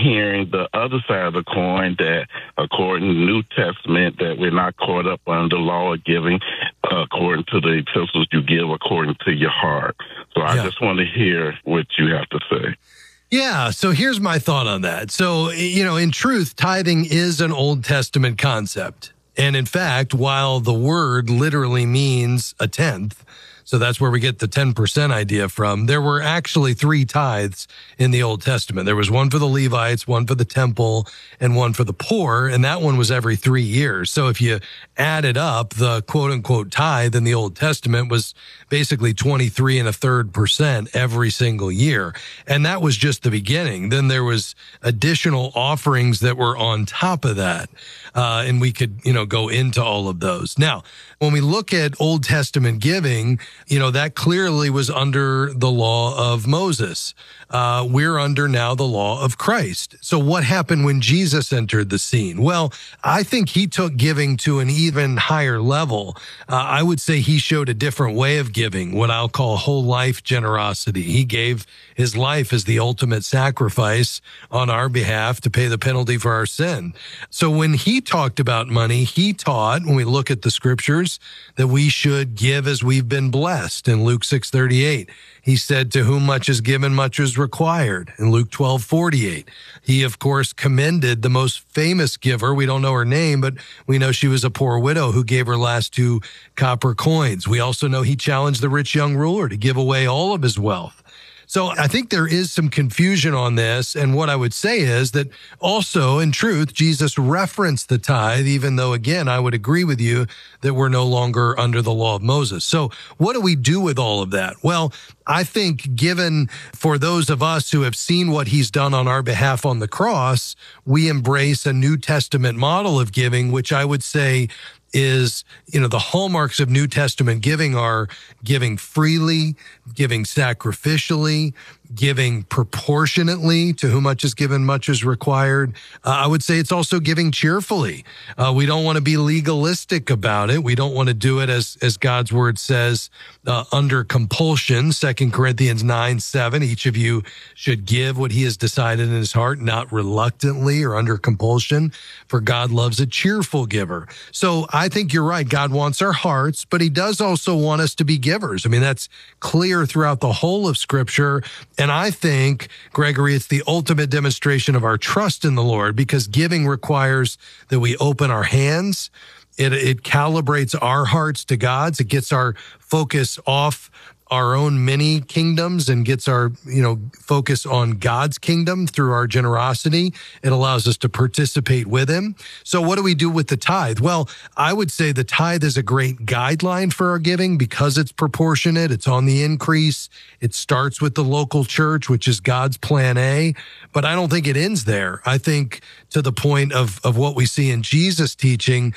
hearing the other side of the coin, that according to the New Testament, that we're not caught up under the law of giving according to the epistles you give according to your heart. So I just want to hear what you have to say. Yeah, so here's my thought on that. So, in truth, tithing is an Old Testament concept. And in fact, while the word literally means a tenth, so that's where we get the 10% idea from, there were actually 3 tithes in the Old Testament. There was one for the Levites, one for the temple, and one for the poor, and that one was every 3 years. So if you added up, the quote-unquote tithe in the Old Testament was basically 23.33% every single year. And that was just the beginning. Then there was additional offerings that were on top of that. And we could, go into all of those. Now, when we look at Old Testament giving, that clearly was under the law of Moses. We're under now the law of Christ. So what happened when Jesus entered the scene? Well, I think he took giving to an even higher level. I would say he showed a different way of giving, what I'll call whole life generosity. He gave his life as the ultimate sacrifice on our behalf to pay the penalty for our sin. So when he talked about money, he taught, when we look at the scriptures, that we should give as we've been blessed. In Luke 6:38, he said, to whom much is given, much is required. In Luke 12:48, he, of course, commended the most famous giver. We don't know her name, but we know she was a poor widow who gave her last 2 copper coins. We also know he challenged the rich young ruler to give away all of his wealth. So I think there is some confusion on this. And what I would say is that also, in truth, Jesus referenced the tithe, even though, again, I would agree with you that we're no longer under the law of Moses. So what do we do with all of that? Well, I think given for those of us who have seen what he's done on our behalf on the cross, we embrace a New Testament model of giving, which I would say is, the hallmarks of New Testament giving are giving freely, giving sacrificially, giving proportionately. To whom much is given, much is required. I would say it's also giving cheerfully. We don't want to be legalistic about it. We don't want to do it as God's word says, under compulsion. 2 Corinthians 9:7, each of you should give what he has decided in his heart, not reluctantly or under compulsion, for God loves a cheerful giver. So I think you're right. God wants our hearts, but he does also want us to be givers. I mean, that's clear throughout the whole of Scripture. And I think, Gregory, it's the ultimate demonstration of our trust in the Lord, because giving requires that we open our hands. It calibrates our hearts to God's. It gets our focus off our own many kingdoms and gets our, focus on God's kingdom through our generosity. It allows us to participate with him. So what do we do with the tithe? Well, I would say the tithe is a great guideline for our giving because it's proportionate. It's on the increase. It starts with the local church, which is God's plan A, but I don't think it ends there. I think to the point of what we see in Jesus' teaching,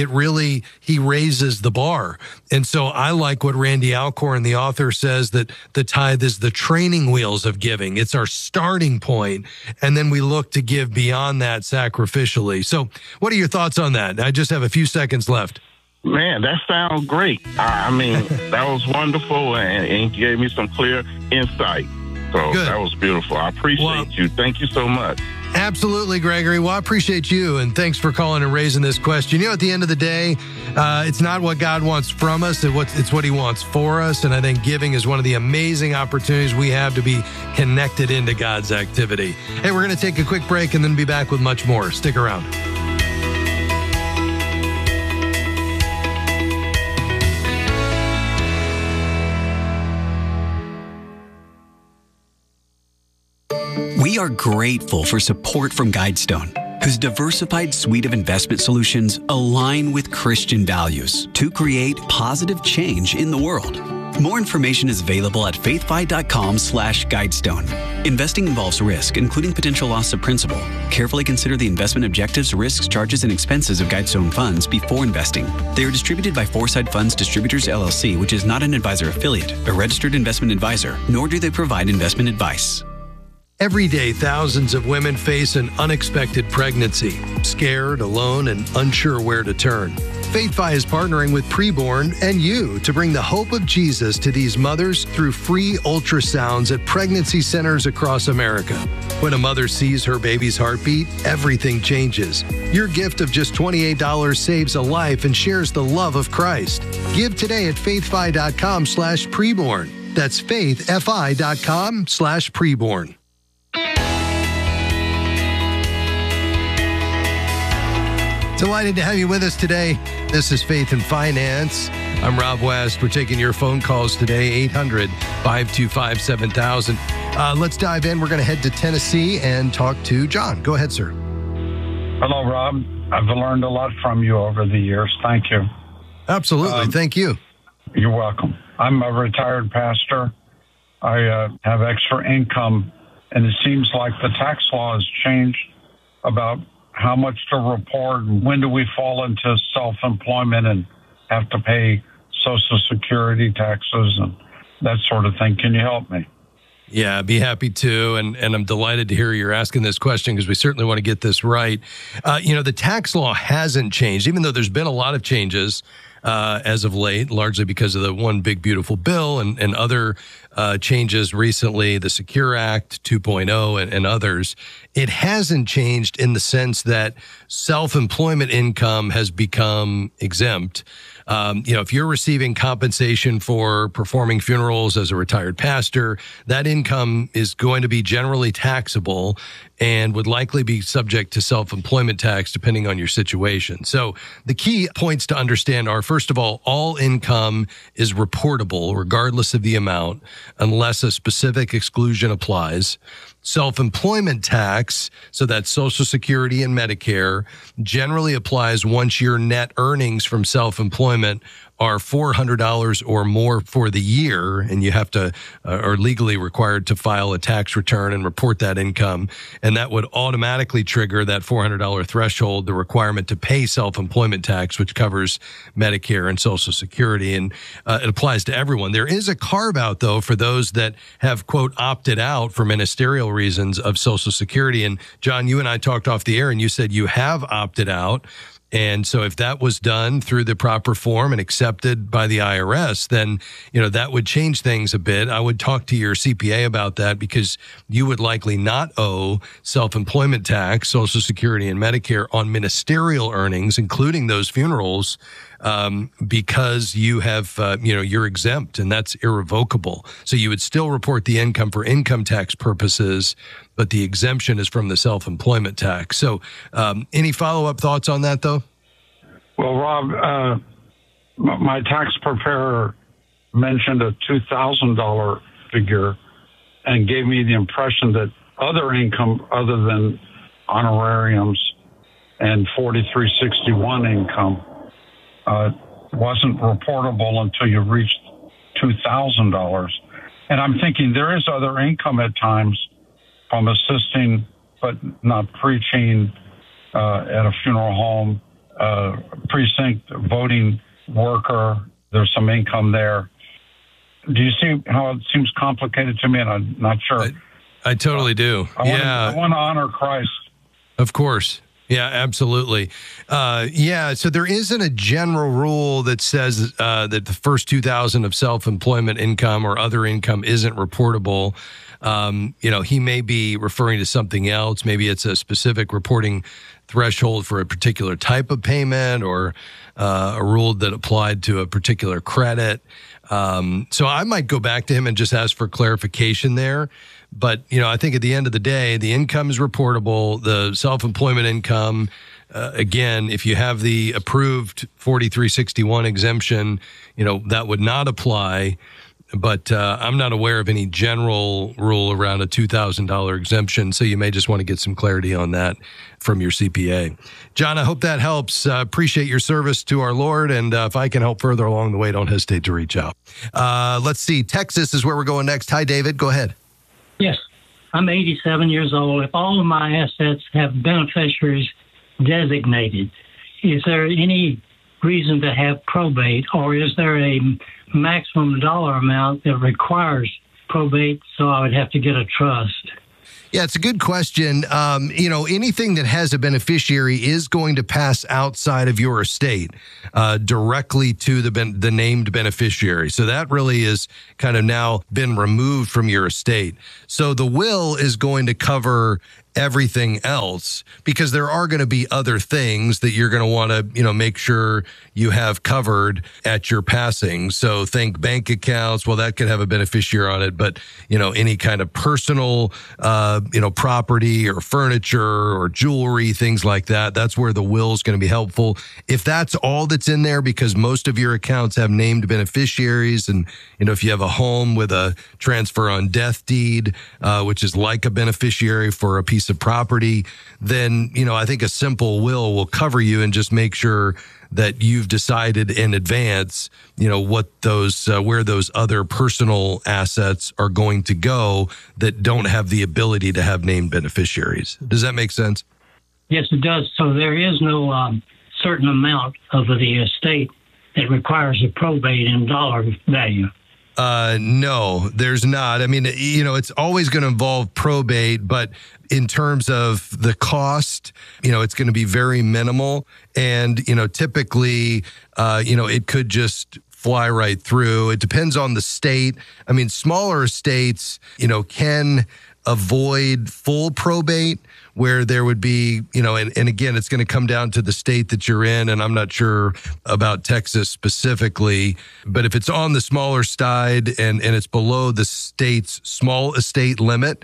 he raises the bar. And so I like what Randy Alcorn, the author, says, that the tithe is the training wheels of giving. It's our starting point. And then we look to give beyond that sacrificially. So what are your thoughts on that? I just have a few seconds left. Man, that sounds great. I mean, that was wonderful and gave me some clear insight. So Good. That was beautiful. I appreciate you. Thank you so much. Absolutely, Gregory. Well, I appreciate you, and thanks for calling and raising this question. At the end of the day, it's not what God wants from us, it's what he wants for us, and I think giving is one of the amazing opportunities we have to be connected into God's activity. Hey, we're going to take a quick break and then be back with much more. Stick around. We are grateful for support from Guidestone, whose diversified suite of investment solutions align with Christian values to create positive change in the world. More information is available at faithfi.com/Guidestone. Investing involves risk, including potential loss of principal. Carefully consider the investment objectives, risks, charges, and expenses of Guidestone funds before investing. They are distributed by Foresight Funds Distributors, LLC, which is not an advisor affiliate, a registered investment advisor, nor do they provide investment advice. Every day, thousands of women face an unexpected pregnancy, scared, alone, and unsure where to turn. FaithFi is partnering with Preborn and you to bring the hope of Jesus to these mothers through free ultrasounds at pregnancy centers across America. When a mother sees her baby's heartbeat, everything changes. Your gift of just $28 saves a life and shares the love of Christ. Give today at faithfi.com/preborn. That's faithfi.com/preborn. Delighted to have you with us today. This is Faith and Finance. I'm Rob West. We're taking your phone calls today, 800-525-7000. Let's dive in. We're going to head to Tennessee and talk to John. Go ahead, sir. Hello, Rob. I've learned a lot from you over the years. Thank you. Absolutely. Thank you. You're welcome. I'm a retired pastor. I have extra income, and it seems like the tax law has changed about how much to report, and when do we fall into self-employment and have to pay Social Security taxes and that sort of thing. Can you help me? Yeah, I'd be happy to. And I'm delighted to hear you're asking this question because we certainly want to get this right. The tax law hasn't changed, even though there's been a lot of changes as of late, largely because of the One Big Beautiful Bill and other changes recently, the Secure Act 2.0 and others. It hasn't changed in the sense that self-employment income has become exempt. If you're receiving compensation for performing funerals as a retired pastor, that income is going to be generally taxable and would likely be subject to self-employment tax depending on your situation. So the key points to understand are, first of all income is reportable regardless of the amount unless a specific exclusion applies. Self-employment tax, so that's Social Security and Medicare, generally applies once your net earnings from self-employment are $400 or more for the year, and you have to, are legally required to file a tax return and report that income. And that would automatically trigger that $400 threshold, the requirement to pay self-employment tax, which covers Medicare and Social Security. And it applies to everyone. There is a carve out, though, for those that have, quote, opted out for ministerial reasons of Social Security. And John, you and I talked off the air and you said you have opted out. And so if that was done through the proper form and accepted by the IRS, then, that would change things a bit. I would talk to your CPA about that because you would likely not owe self-employment tax, Social Security, and Medicare on ministerial earnings, including those funerals, because you have, you're exempt and that's irrevocable. So you would still report the income for income tax purposes, but the exemption is from the self-employment tax. So any follow-up thoughts on that, though? Well, Rob, my tax preparer mentioned a $2,000 figure and gave me the impression that other income other than honorariums and 4361 income wasn't reportable until you reached $2,000. And I'm thinking there is other income at times from assisting but not preaching at a funeral home, precinct voting worker. There's some income there. Do you see how it seems complicated to me? And I'm not sure. I totally do. I want to honor Christ. Of course. Yeah, absolutely. So there isn't a general rule that says that the first $2,000 of self-employment income or other income isn't reportable. He may be referring to something else. Maybe it's a specific reporting threshold for a particular type of payment or a rule that applied to a particular credit. So I might go back to him and just ask for clarification there. But, I think at the end of the day, the income is reportable. The self-employment income, again, if you have the approved 4361 exemption, that would not apply. But I'm not aware of any general rule around a $2,000 exemption, so you may just want to get some clarity on that from your CPA. John, I hope that helps. Appreciate your service to our Lord, and if I can help further along the way, don't hesitate to reach out. Let's see. Texas is where we're going next. Hi, David. Go ahead. Yes. I'm 87 years old. If all of my assets have beneficiaries designated, is there any reason to have probate, or is there a maximum dollar amount that requires probate, so I would have to get a trust? Yeah, it's a good question. Anything that has a beneficiary is going to pass outside of your estate directly to the named beneficiary. So that really is kind of now been removed from your estate. So the will is going to cover everything else, because there are going to be other things that you're going to want to, make sure you have covered at your passing. So think bank accounts. Well, that could have a beneficiary on it, but, any kind of personal, property or furniture or jewelry, things like that. That's where the will is going to be helpful. If that's all that's in there, because most of your accounts have named beneficiaries, and, if you have a home with a transfer on death deed, which is like a beneficiary for a piece of property, then, I think a simple will cover you and just make sure that you've decided in advance, what those, where those other personal assets are going to go that don't have the ability to have named beneficiaries. Does that make sense? Yes, it does. So there is no certain amount of the estate that requires a probate in dollar value. No, there's not. I mean, it's always going to involve probate, but in terms of the cost, it's going to be very minimal. And, typically, it could just fly right through. It depends on the state. I mean, smaller estates, can avoid full probate, where there would be, and again, it's going to come down to the state that you're in. And I'm not sure about Texas specifically, but if it's on the smaller side and it's below the state's small estate limit,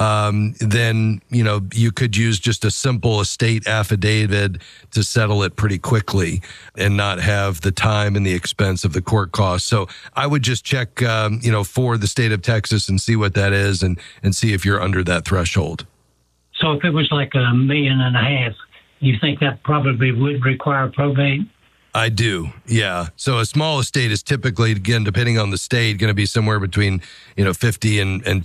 then, you could use just a simple estate affidavit to settle it pretty quickly and not have the time and the expense of the court costs. So I would just check, for the state of Texas and see what that is and see if you're under that threshold. So if it was like $1.5 million, you think that probably would require probate? I do, yeah. So a small estate is typically, again, depending on the state, going to be somewhere between $50,000 and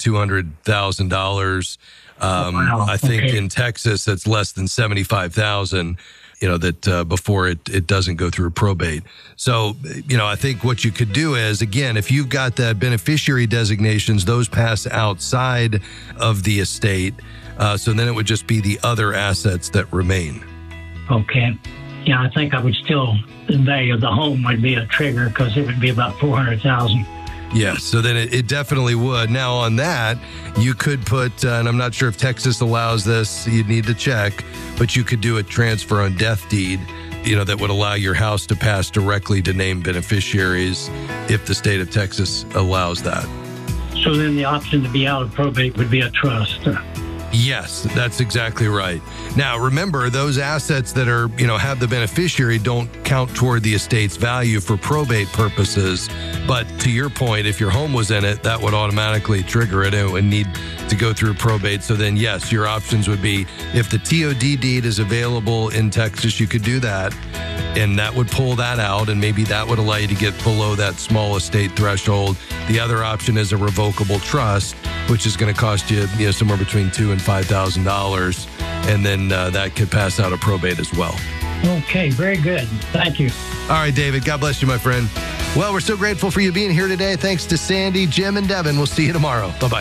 $200,000. Wow. I think in Texas that's less than $75,000. That before it doesn't go through probate. So, I think what you could do is, again, if you've got that beneficiary designations, those pass outside of the estate. So then it would just be the other assets that remain. Okay. Yeah, I think I would still, the value of the home would be a trigger, because it would be about $400,000. Yes, so then it definitely would. Now on that, you could put, and I'm not sure if Texas allows this, you'd need to check, but you could do a transfer on death deed, that would allow your house to pass directly to named beneficiaries if the state of Texas allows that. So then the option to be out of probate would be a trust. Yes, that's exactly right. Now, remember, those assets that are, have the beneficiary don't count toward the estate's value for probate purposes. But to your point, if your home was in it, that would automatically trigger it and would need to go through probate. So then, yes, your options would be, if the TOD deed is available in Texas, you could do that. And that would pull that out, and maybe that would allow you to get below that small estate threshold. The other option is a revocable trust, which is going to cost you, somewhere between $2,000 and $5,000, and then that could pass out of probate as well. Okay, very good. Thank you. All right, David. God bless you, my friend. Well, we're so grateful for you being here today. Thanks to Sandy, Jim, and Devin. We'll see you tomorrow. Bye-bye.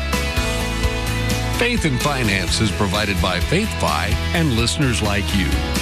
Faith and Finance is provided by FaithFi and listeners like you.